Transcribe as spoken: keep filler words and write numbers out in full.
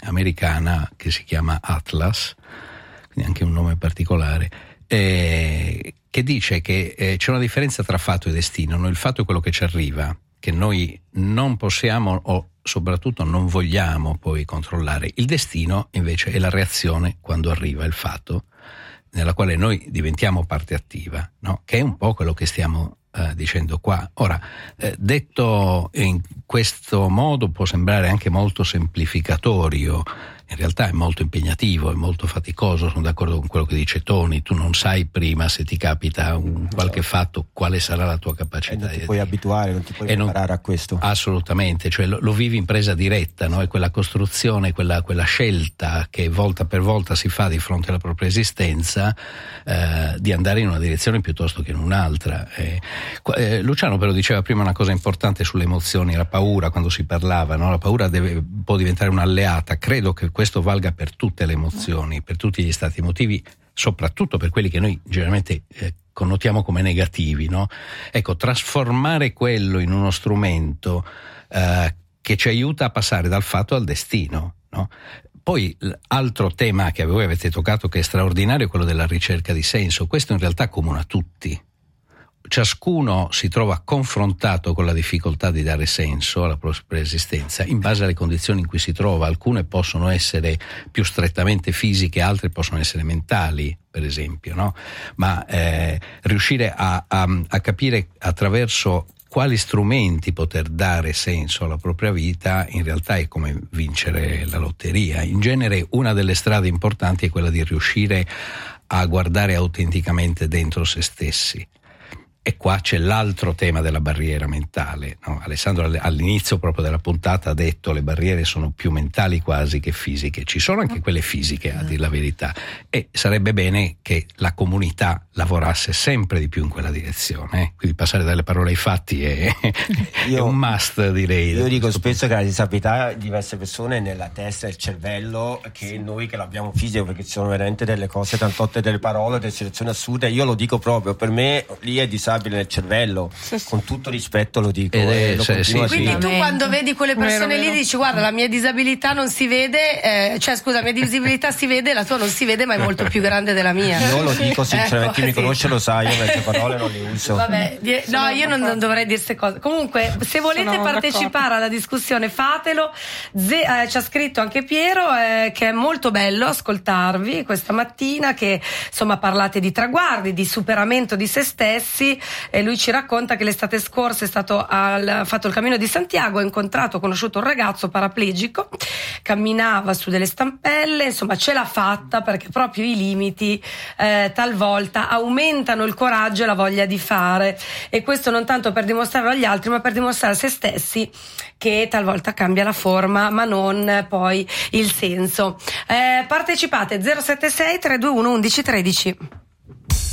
americana che si chiama Atlas, quindi anche un nome particolare, eh, che dice che eh, c'è una differenza tra fatto e destino. No? Il fatto è quello che ci arriva, che noi non possiamo o soprattutto non vogliamo poi controllare. Il destino invece è la reazione quando arriva il fatto, nella quale noi diventiamo parte attiva, no? Che è un po' quello che stiamo eh, dicendo qua. Ora, eh, detto in questo modo può sembrare anche molto semplificatorio, in realtà è molto impegnativo, è molto faticoso. Sono d'accordo con quello che dice Tony, tu non sai prima, se ti capita un qualche fatto, quale sarà la tua capacità. E non ti puoi abituare, non ti puoi preparare non, a questo. Assolutamente, cioè lo, lo vivi in presa diretta, no? È quella costruzione, quella, quella scelta che volta per volta si fa di fronte alla propria esistenza, eh, di andare in una direzione piuttosto che in un'altra. Eh, eh, Luciano però diceva prima una cosa importante sulle emozioni, la paura, quando si parlava, no? La paura deve, può diventare un'alleata. Credo che questo valga per tutte le emozioni, per tutti gli stati emotivi, soprattutto per quelli che noi generalmente eh, connotiamo come negativi, no? Ecco, trasformare quello in uno strumento eh, che ci aiuta a passare dal fatto al destino, no? Poi l'altro tema che voi avete toccato, che è straordinario, è quello della ricerca di senso. Questo in realtà accomuna tutti. Ciascuno si trova confrontato con la difficoltà di dare senso alla propria esistenza in base alle condizioni in cui si trova. Alcune possono essere più strettamente fisiche, altre possono essere mentali, per esempio, no? Ma eh, riuscire a, a, a capire attraverso quali strumenti poter dare senso alla propria vita in realtà è come vincere la lotteria. In genere una delle strade importanti è quella di riuscire a guardare autenticamente dentro se stessi. E qua c'è l'altro tema della barriera mentale, no? Alessandro all'inizio proprio della puntata ha detto le barriere sono più mentali quasi che fisiche. Ci sono anche quelle fisiche, a dire la verità, e sarebbe bene che la comunità lavorasse sempre di più in quella direzione, eh? Quindi passare dalle parole ai fatti è, io, è un must, direi. Io dico spesso che la disabilità di diverse persone è nella testa e il cervello, che sì. Noi che l'abbiamo fisico, perché ci sono veramente delle cose tantotte, delle parole, delle situazioni assurde. Io lo dico proprio, per me lì è disabile nel cervello, con tutto rispetto lo dico. Eh, eh, lo sì, sì, quindi sì. tu quando vedi quelle persone vero, lì vero. dici guarda, la mia disabilità non si vede, eh, cioè scusa, la mia disabilità si vede, la tua non si vede, ma è molto più grande della mia. Io lo dico sinceramente, chi ecco, mi sì. conosce lo sa, io queste parole non le uso. Vabbè, die- no, io non, non dovrei dire queste cose. Comunque, se volete Sono partecipare d'accordo. alla discussione, fatelo. Z- eh, ci ha scritto anche Piero eh, che è molto bello ascoltarvi questa mattina, che insomma parlate di traguardi, di superamento di se stessi, e lui ci racconta che l'estate scorsa è stato al, fatto il Cammino di Santiago, ha incontrato, ha conosciuto un ragazzo paraplegico, camminava su delle stampelle, insomma ce l'ha fatta, perché proprio i limiti eh, talvolta aumentano il coraggio e la voglia di fare, e questo non tanto per dimostrarlo agli altri, ma per dimostrare a se stessi che talvolta cambia la forma ma non poi il senso. Eh, partecipate zero sette sei tre due uno uno uno uno tre zero.